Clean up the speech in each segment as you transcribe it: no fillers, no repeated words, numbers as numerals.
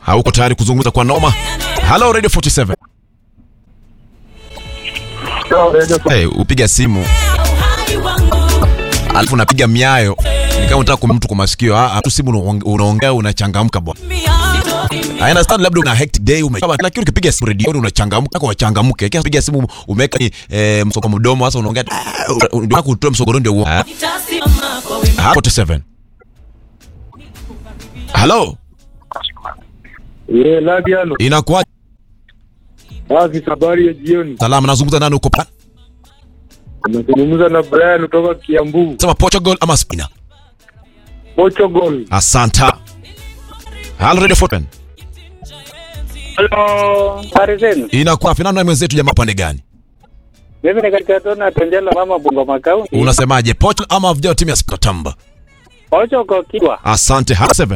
Hauko tayari kuzungumza kwa noma? Hello Radio 47. Hey, upiga simu alafu unapiga miayo ni kama unataka kumtu kwa masikio. Tu simu unaongea unachangamka bwana. I understand labda una hectic day lakini ukipiga simu radio unachangamka kwa changamke. Kile ukipiga simu umeka msoko mdomo sasa unaongea ndio kutoa msogoro ndio huo. 47. Hello. Labiano. Inakuwa wapi habari ya jioni? Salama, nazungumza nani uko pa? Nazungumza na Brian kutoka Kiambu. Sema Portugal ama Spain? Portugal. Asante. Hello Radio 47. Hello, Parizeni. Inakuwa finali na mwenzetu jamaa pande gani? Mimi ni katika tona Tonjela mama Bungoma County. Unasemaje? Portugal ama video timu ya September? Portugal kiwa. Asante. 7.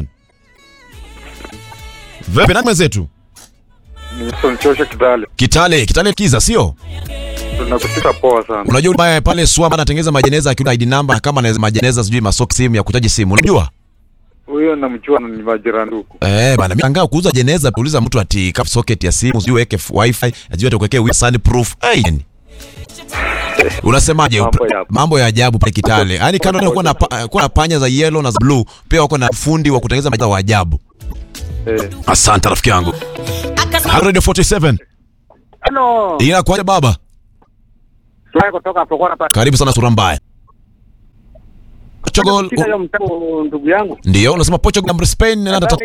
Vipi na mwenzetu? Msonchosha Kitale kiza sio? Tunakutika poa sana. Unajua pale Swamba anatengeneza majeneza akiwa ID number kama anaweza majeneza sijui masoki simu ya kutaji simu. Unajua? Huyo namjua ni majirani huko. Bana mimi angaa kuuza jeneza kuuliza mtu ati cap socket ya simu sijui weke wifi ajue atakuwekea sunproof. Unasemaje? Mambo ya ajabu pale Kitale. Yaani kando kuna na panya za yellow na za blue, pia wako na fundi wa kutengeneza majeneza wa ajabu. Asante rafiki yangu. Radio 47. Hello. Inakuaje baba? Sasa kutoka Pokora pale. Karibu sana sura mbaya. Portugal. Ndugu yangu. Ndio, unasema Portugal na Spain na ndio.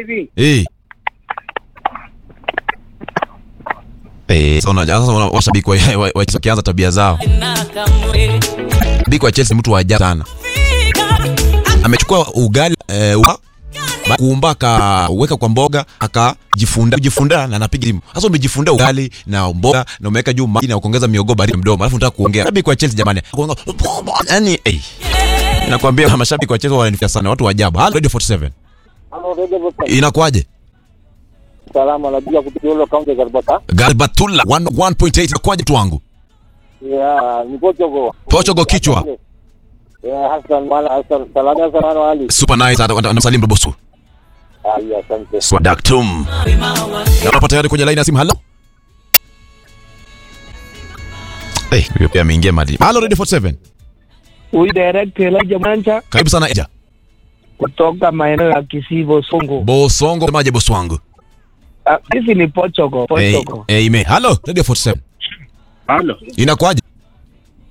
Sasa washabiki wa kianza tabia zao. Biko wa Chelsea mtu wa ajabu sana. Amechukua ugali kuumbaka weka kwa mboga akajifunda na anapiga simu. Sasa umejifunda ugali na mboga na umeweka juu maji na ukaongeza miogo baridi mdomo. Alafu unataka kuongea. Shabiki wa Chelsea jamani. Yaani nakwambia mashabiki wa Chelsea wananifia sana, watu wa ajabu. Radio 47. Inakuaje? Salama, napiga kutoka kaunti Garbatula 1.8 inakuaje tu wangu? Ni Portugal kichwa. Hassan salama sana wali. Super nice, anamsalimu bosu. Asante. Swadaktum. Na unapata tayari kwenye line ya simu. Hello. Huyo pia ameingia mali. Hello Radio 47. Huyu director Elijah Mancha. Karibu sana Elijah. Kutoka maeneo ya Kisii Bosongo. Bosongo maje bosu wangu. Hizi ni Portugal. Amen. Hello Radio 47. Hello. Inakuaje?